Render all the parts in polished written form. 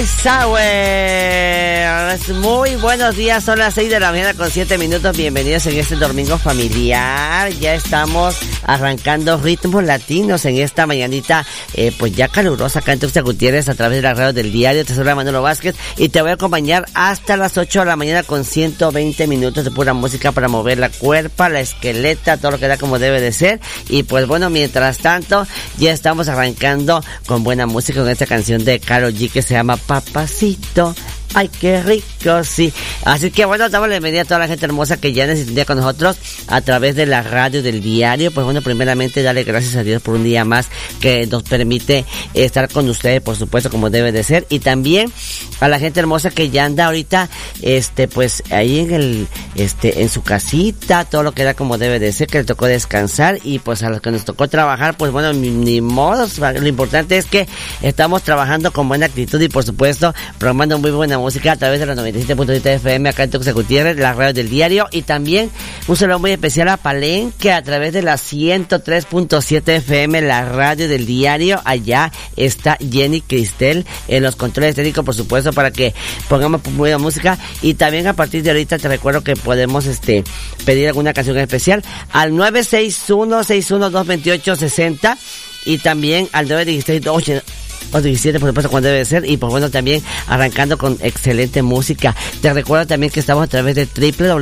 Sauer. Muy buenos días, son las 6 de la mañana con 7 minutos. Bienvenidos en este domingo familiar. Ya estamos arrancando ritmos latinos en esta mañanita, pues ya calurosa acá en Tuxtla Gutiérrez a través de la radio del diario. Te saluda Manolo Vázquez y te voy a acompañar hasta las 8 de la mañana con 120 minutos de pura música para mover la cuerpa, la esqueleta, todo lo que da como debe de ser. Y pues bueno, mientras tanto, ya estamos arrancando con buena música con esta canción de Karol G que se llama Papacito. Ay, qué rico, sí. Así que bueno, damos la bienvenida a toda la gente hermosa que ya necesita con nosotros a través de la radio del diario. Pues bueno, primeramente darle gracias a Dios por un día más que nos permite estar con ustedes, por supuesto, como debe de ser. Y también a la gente hermosa que ya anda ahorita, pues ahí en su casita, todo lo que era como debe de ser, que le tocó descansar. Y pues a los que nos tocó trabajar, pues bueno, ni modo. Lo importante es que estamos trabajando con buena actitud y por supuesto, programando muy buena música a través de la 97.7 FM acá en Tuxtla Gutiérrez, la radio del diario. Y también un saludo muy especial a Palenque a través de la 103.7 FM, la radio del diario. Allá está Jenny Cristel en los controles técnicos, por supuesto, para que pongamos buena música. Y también a partir de ahorita te recuerdo que podemos pedir alguna canción especial al 961-612-2860 y también al 916-17, por supuesto, cuando debe ser. Y pues bueno, también arrancando con excelente música. Te recuerdo también que estamos a través de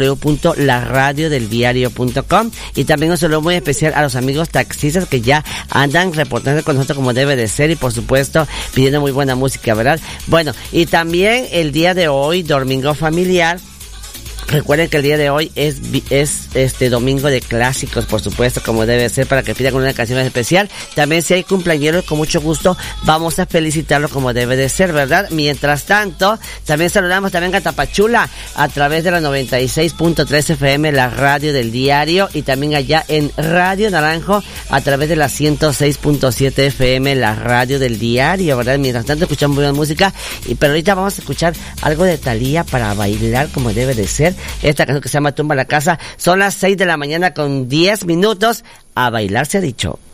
www.laradiodeldiario.com. Y también un saludo muy especial a los amigos taxistas que ya andan reportando con nosotros como debe de ser y por supuesto pidiendo muy buena música, ¿verdad? Bueno, y también el día de hoy, domingo familiar. Recuerden que el día de hoy es domingo de clásicos, por supuesto, como debe ser, para que pidan una canción especial. También si hay cumpleañeros, con mucho gusto vamos a felicitarlo como debe de ser, ¿verdad? Mientras tanto, también saludamos también a Tapachula a través de la 96.3 FM, la radio del diario, y también allá en Radio Naranjo a través de la 106.7 FM, la radio del diario, ¿verdad? Mientras tanto escuchamos buena música, pero ahorita vamos a escuchar algo de Thalía para bailar como debe de ser. Esta canción que se llama Tumba la Casa. Son las 6 de la mañana con 10 minutos. A bailar se ha dicho.